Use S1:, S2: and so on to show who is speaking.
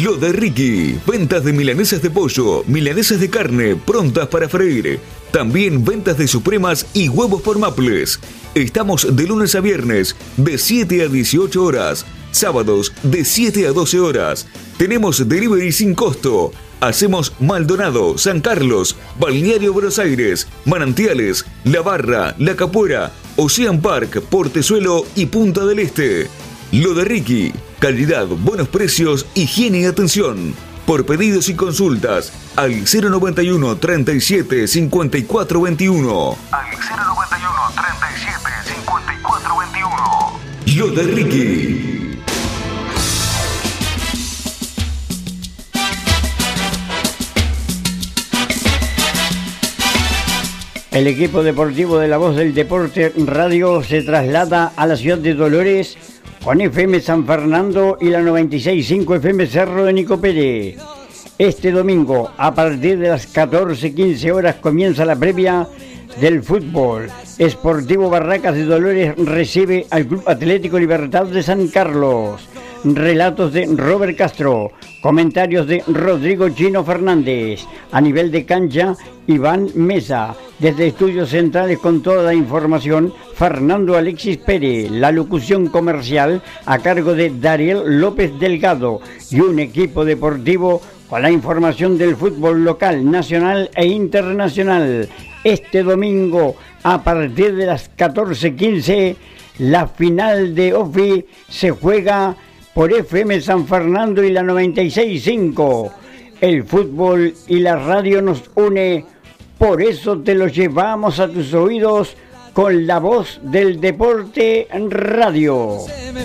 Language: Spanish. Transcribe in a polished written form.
S1: Lo de Ricky, ventas de milanesas de pollo, milanesas de carne, prontas para freír. También ventas de supremas y huevos por Maples. Estamos de lunes a viernes, de 7 a 18 horas. Sábados, de 7 a 12 horas. Tenemos delivery sin costo. Hacemos Maldonado, San Carlos, Balneario Buenos Aires, Manantiales, La Barra, La Capuera, Ocean Park, Portezuelo y Punta del Este. Lo de Ricky, calidad, buenos precios, higiene y atención. Por pedidos y consultas, al 091 37 54 21. Al 091 37 54 21. Lo de Ricky.
S2: El equipo deportivo de La Voz del Deporte Radio se traslada a la ciudad de Dolores con FM San Fernando y la 96.5 FM Cerro de Nicopere. Este domingo, a partir de las 14:15 horas, comienza la previa del fútbol. Sportivo Barracas de Dolores recibe al Club Atlético Libertad de San Carlos. Relatos de Robert Castro, comentarios de Rodrigo Chino Fernández. A nivel de cancha, Iván Mesa. Desde Estudios Centrales con toda la información, Fernando Alexis Pérez. La locución comercial a cargo de Dariel López Delgado. Y un equipo deportivo con la información del fútbol local, nacional e internacional. Este domingo, a partir de las 14:15, la final de OFI se juega por FM San Fernando y la 96.5. El fútbol y la radio nos une, por eso te lo llevamos a tus oídos con La Voz del Deporte Radio.